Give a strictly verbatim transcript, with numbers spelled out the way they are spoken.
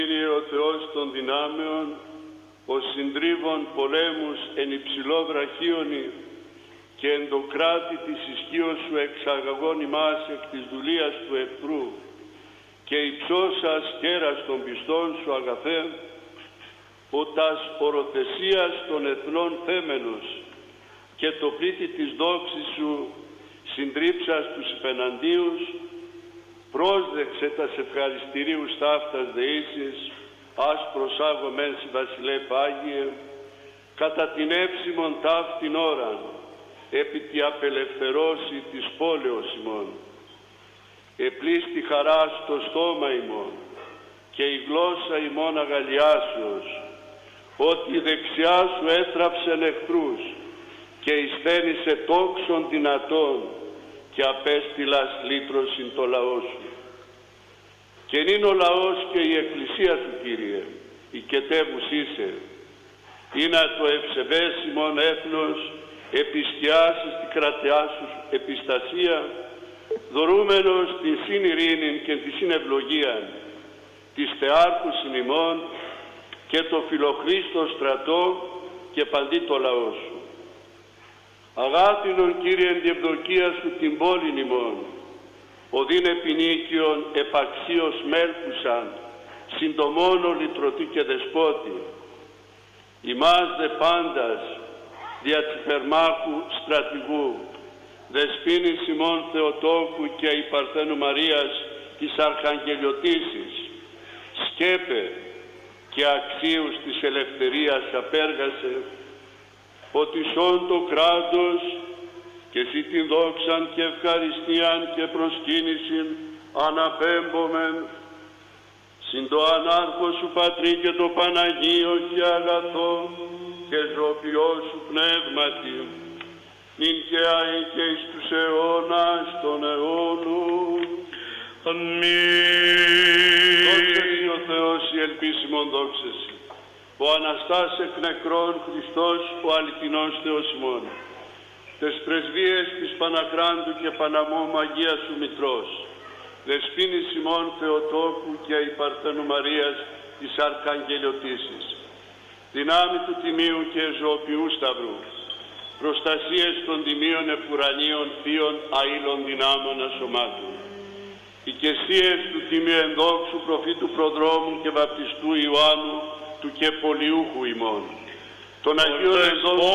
Κύριε ο Θεός των δυνάμεων, ο συντρίβων πολέμους εν υψηλό βραχίονι και εν το κράτη της ισχύος σου εξαγαγών ημάς εκ της δουλείας του εχθρού και υψώσας κέρας των πιστών σου αγαθέ, ο τας οροθεσίας των εθνών θέμενος και το πλήτη της δόξης σου συντρίψας τους υπεναντίους, πρόσδεξε τας ευχαριστηρίους ταύτας δεήσεις, ας προσάγομεν σοι βασιλέ Πάγιε, κατά την έψιμον ταύτην ώραν, επί τη απελευθερώση της πόλεως ημών. Επλήστη χαρά στο στόμα ημών και η γλώσσα ημών αγαλιάσεως, ότι η δεξιά σου έτραψεν εχθρούς και εισθένησε τόξον δυνατών και απέστειλας λύτρωσιν το λαό σου. Και είναι ο λαός και η εκκλησία σου, Κύριε, οικετεύους είσαι, είναι το ευσεβές ημών έθνος, επισκιάσεις τη κρατεά σου επιστασία, δωρούμενος την συν ειρήνην και τη συν ευλογίαν, της θεάρχους ημών και το φιλοχρίστο στρατό και παντί το λαό σου. Αγάπηνον, Κύριε, εν τη ευδοκία σου την πόλην ημών, οδύν επινίκιον επαξίως μέλκουσαν, συντομόνο λυτρωτή και δεσπότη. Ημάς δε πάντας, δια τσιπερμάχου στρατηγού, δεσπίνης ημών Θεοτόκου και η Παρθένου Μαρίας της Αρχαγγελιωτήσης, σκέπε και αξίους της ελευθερίας απέργασε, ότι σών το κράτος και εσύ την δόξαν και ευχαριστίαν και προσκύνησιν αναπέμπομεν, συν το ανάρχο σου Πατρί και το Παναγίο και αγαθό και ζωοποιό σου πνεύματι, νυν και αεί και εις τους αιώνας των αιώνων. Αμήν. Δόξα σοι ο Θεός η ελπίσιμον δόξα σοι, ο Αναστάς εκ νεκρών Χριστός ο αληθινός Θεός ημών, τες πρεσβείες της Παναχράντου και Παναμόμου Αγίας σου Μητρός, δεσπίνης ημών Θεοτόκου και η Παρθένου Μαρίας της Αρχαγγελιωτήσης, δυνάμει του Τιμίου και ζωοποιού Σταυρού, προστασίες των τιμίων επουρανίων θείων αήλων δυνάμων ασωμάτων, οικεσίες του Τιμίου ενδόξου προφήτου προδρόμου και βαπτιστού Ιωάννου του και πολιούχου ημών, των Αγίων ενδόξου